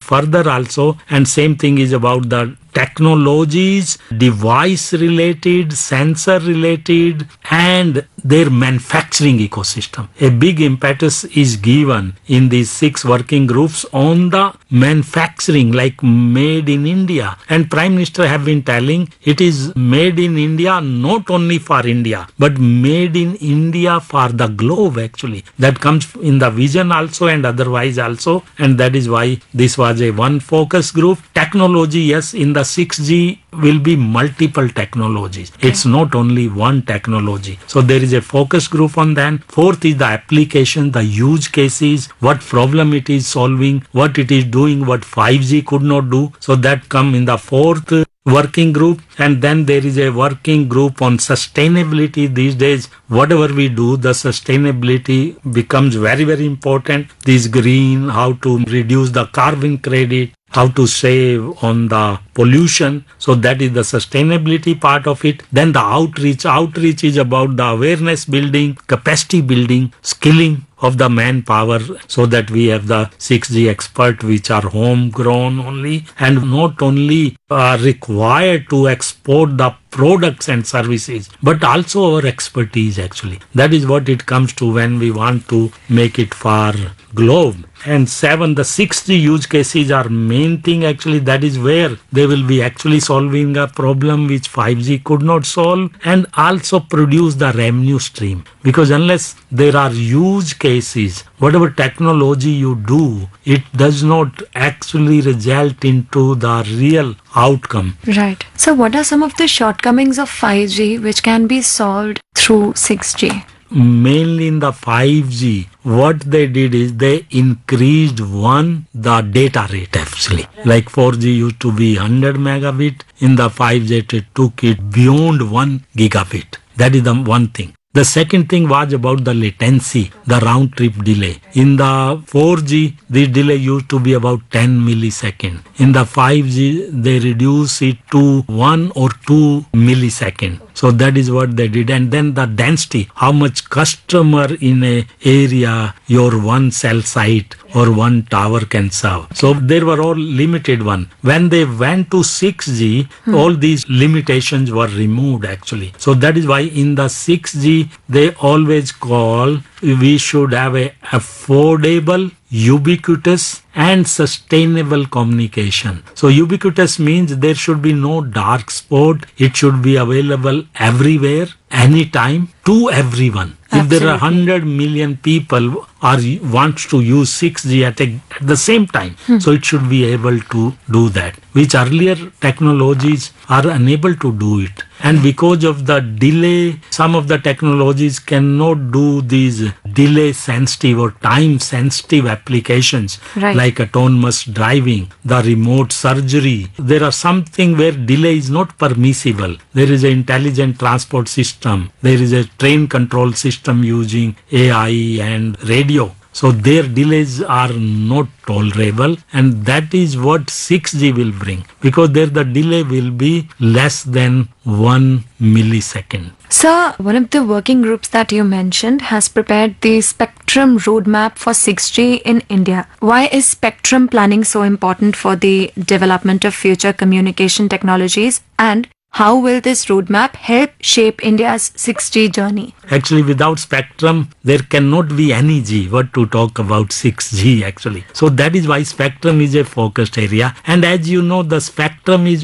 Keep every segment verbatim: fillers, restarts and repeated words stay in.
further also, and same thing is about the technologies, device related, sensor related, and their manufacturing ecosystem. A big impetus is given in these six working groups on the manufacturing, like made in India. And Prime Minister have been telling it is made in India not only for India, but made in India for the globe actually. That comes in the vision also and otherwise also. And that is why this was a one focus group. Technology, yes, in the six G will be multiple technologies. Okay. It's not only one technology. So there is a focus group on that. Fourth is the application, the use cases, what problem it is solving, what it is doing, what five G could not do. So that come in the fourth working group. And then there is a working group on sustainability. These days, whatever we do, the sustainability becomes very, very important. This green, how to reduce the carbon credit, how to save on the pollution. So that is the sustainability part of it. Then the outreach. Outreach is about the awareness building, capacity building, skilling of the manpower, so that we have the six G expert which are homegrown only and not only are required to export the products and services, but also our expertise actually. That is what it comes to when we want to make it for globe. And seven, the six G use cases are main thing actually. That is where they will be actually solving a problem which five G could not solve, and also produce the revenue stream. Because unless there are use cases, whatever technology you do, it does not actually result into the real outcome. Right. So what are some of the shortcomings of five G which can be solved through six G? Mainly in the five G, what they did is they increased one, the data rate actually. Like four G used to be one hundred megabit, in the five G it took it beyond one gigabit. That is the one thing. The second thing was about the latency, the round trip delay. In the four G, the delay used to be about ten milliseconds. In the five G, they reduce it to one or two milliseconds. So that is what they did. And then the density, how much customer in a area your one cell site or one tower can serve. So there were all limited one. When they went to six G, hmm. all these limitations were removed actually. So that is why in the six G, they always call we should have a affordable, ubiquitous and sustainable communication. So ubiquitous means there should be no dark spot. It should be available everywhere, anytime, to everyone. Absolutely. If there are one hundred million people are wants to use six G at, a, at the same time, hmm. so it should be able to do that, which earlier technologies are unable to do it. And because of the delay, some of the technologies cannot do these delay sensitive or time sensitive applications, right. like autonomous driving, the remote surgery. There are something where delay is not permissible. There is an intelligent transport system. There is a train control system using A I and radio. So their delays are not tolerable, and that is what six G will bring, because there the delay will be less than one millisecond. Sir, one of the working groups that you mentioned has prepared the spectrum roadmap for six G in India. Why is spectrum planning so important for the development of future communication technologies, and how will this roadmap help shape India's six G journey? Actually, without spectrum, there cannot be any G. What to talk about six G actually. So that is why spectrum is a focused area. And as you know, the spectrum is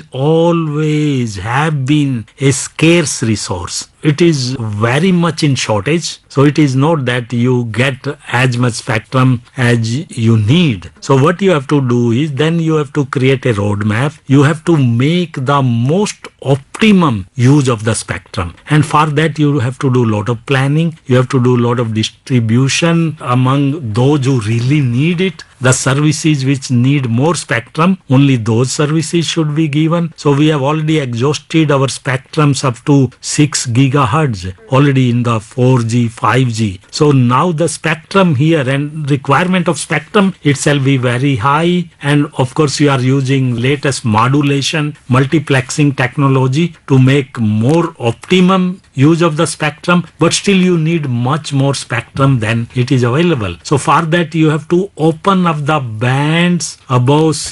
always have been a scarce resource. It is very much in shortage. So it is not that you get as much spectrum as you need. So what you have to do is then you have to create a roadmap. You have to make the most optimum use of the spectrum. And for that you have to do a lot of planning. You have to do a lot of distribution among those who really need it. The services which need more spectrum, only those services should be given. So we have already exhausted our spectrums up to six gigahertz already in the four G, five G. So now the spectrum here and requirement of spectrum itself be very high. And of course you are using latest modulation, multiplexing technology to make more optimum use of the spectrum, but still you need much more spectrum than it is available. So for that you have to open up the bands above